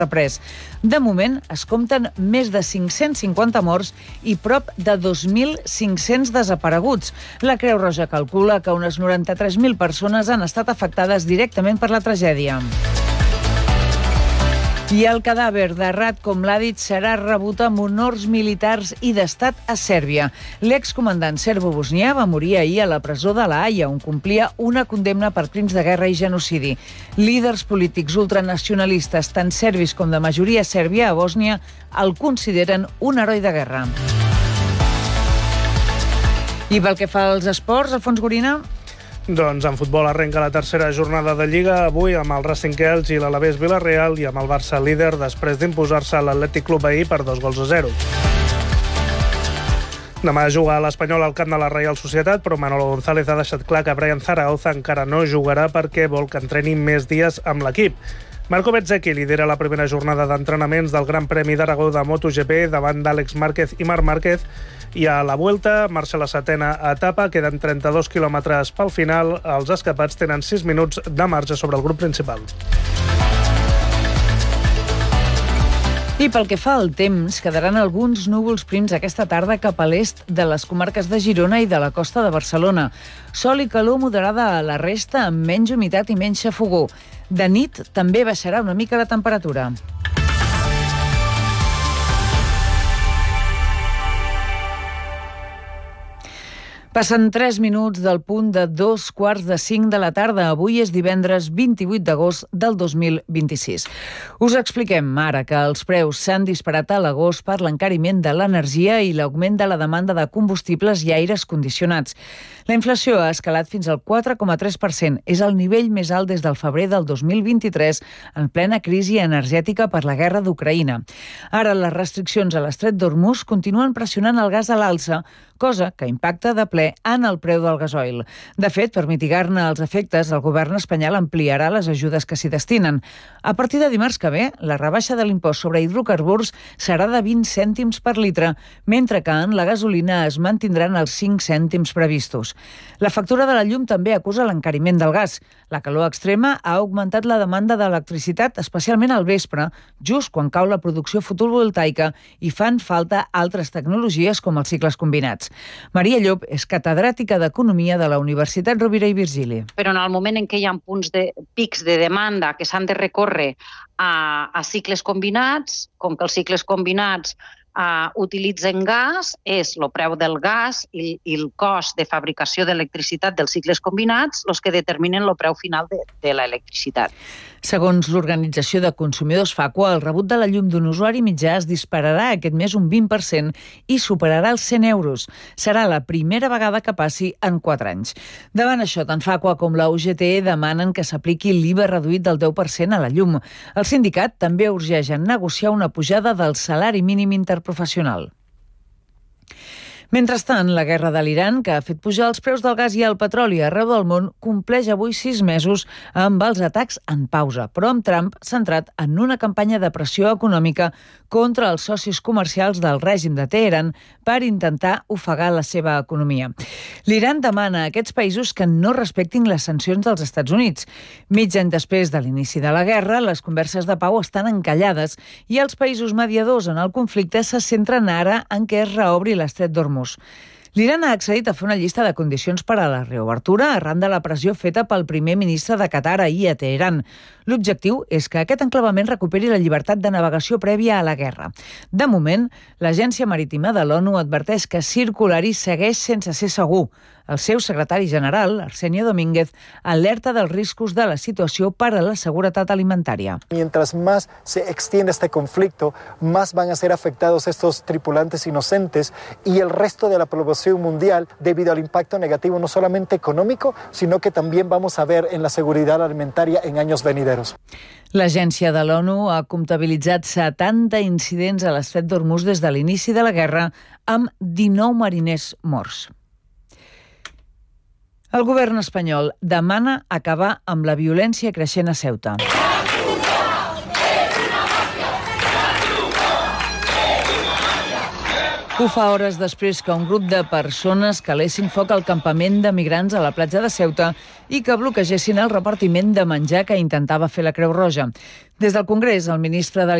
pres. De moment, es compten més de 550 morts i prop de 2.500 desapareguts. La Creu Roja calcula que unes 93.000 persones han estat afectades directament per la tragèdia. I el cadàver de Ratko Mladic serà rebut amb honors militars i d'estat a Sèrbia. L'excomandant serbo-bosnià va morir ahir a la presó de La Haia, on complia una condemna per crims de guerra i genocidi. Líders polítics ultranacionalistes, tant serbis com de majoria sèrbia a Bòsnia, el consideren un heroi de guerra. I pel que fa als esports, Alfons Gorina... Doncs en futbol arrenca la tercera jornada de Lliga avui amb el Racing Elx i l'Alavés Vila-real i amb el Barça líder després d'imposar-se a l'Atlètic Club ahir per 2-0. Demà juga a l'Espanyol al camp de la Reial Societat, però Manolo González ha deixat clar que Brian Zaragoza encara no jugarà perquè vol que entreni més dies amb l'equip. Marco Bezzecchi lidera la primera jornada d'entrenaments del Gran Premi d'Aragó de MotoGP davant d'Àlex Márquez i Marc Márquez, i a la Vuelta marxa la setena etapa, queden 32 quilòmetres pel final, els escapats tenen 6 minuts de marge sobre el grup principal. I pel que fa al temps, quedaran alguns núvols prims aquesta tarda cap a l'est de les comarques de Girona i de la costa de Barcelona. Sol i calor moderada a la resta, amb menys humitat i menys xafogor. De nit també baixarà una mica la temperatura. Passen 3 minuts del punt de 2:45 de la tarda. Avui és divendres 28 d'agost del 2026. Us expliquem ara que els preus s'han disparat a l'agost per l'encariment de l'energia i l'augment de la demanda de combustibles i aires condicionats. La inflació ha escalat fins al 4,3%. És el nivell més alt des del febrer del 2023, en plena crisi energètica per la guerra d'Ucraïna. Ara les restriccions a l'estret d'Hormuz continuen pressionant el gas a l'alça, cosa que impacta de ple en el preu del gasoil. De fet, per mitigar-ne els efectes, el govern espanyol ampliarà les ajudes que s'hi destinen. A partir de dimarts que ve, la rebaixa de l'impost sobre hidrocarburs serà de 20 cèntims per litre, mentre que en la gasolina es mantindran els 5 cèntims previstos. La factura de la llum també acusa l'encariment del gas. La calor extrema ha augmentat la demanda d'electricitat, especialment al vespre, just quan cau la producció fotovoltaica i fan falta altres tecnologies com els cicles combinats. Maria Llop és catedràtica d'Economia de la Universitat Rovira i Virgili. Però en el moment en què hi ha pics de demanda que s'han de recórrer a cicles combinats, com que els cicles combinats utilitzen gas, és el preu del gas i el cost de fabricació d'electricitat dels cicles combinats els que determinen el preu final de l'electricitat. Segons l'Organització de Consumidors FACUA, el rebut de la llum d'un usuari mitjà es dispararà aquest mes un 20% i superarà els 100 euros. Serà la primera vegada que passi en 4 anys. Davant això, tant FACUA com la UGT demanen que s'apliqui l'IVA reduït del 10% a la llum. El sindicat també urgeix en negociar una pujada del salari mínim interprofessional. Mentrestant, la guerra de l'Iran, que ha fet pujar els preus del gas i el petroli arreu del món, compleix avui 6 mesos amb els atacs en pausa, però amb Trump centrat en una campanya de pressió econòmica contra els socis comercials del règim de Teheran per intentar ofegar la seva economia. L'Iran demana a aquests països que no respectin les sancions dels Estats Units. Mig any després de l'inici de la guerra, les converses de pau estan encallades i els països mediadors en el conflicte se centren ara en què es reobri l'estret d'Hormuz. L'Iran ha accedit a fer una llista de condicions per a la reobertura arran de la pressió feta pel primer ministre de Qatar ahir a Teheran. L'objectiu és que aquest enclavament recuperi la llibertat de navegació prèvia a la guerra. De moment, l'Agència Marítima de l'ONU adverteix que circular-hi segueix sense ser segur. El seu secretari general, Arsenio Domínguez, alerta dels riscos de la situació per a la seguretat alimentària. Mientras más se extiende este conflicto, más van a ser afectados estos tripulantes inocentes y el resto de la población mundial debido al impacto negativo no solamente económico, sino que también vamos a ver en la seguridad alimentaria en años venideros. L'agència de l'ONU ha comptabilitzat 70 incidents a l'estret d'Hormuz des de l'inici de la guerra, amb 19 mariners morts. El govern espanyol demana acabar amb la violència creixent a Ceuta. Ho fa hores després que un grup de persones calessin foc al campament de migrants a la platja de Ceuta i que bloquegessin el repartiment de menjar que intentava fer la Creu Roja. Des del Congrés, el ministre de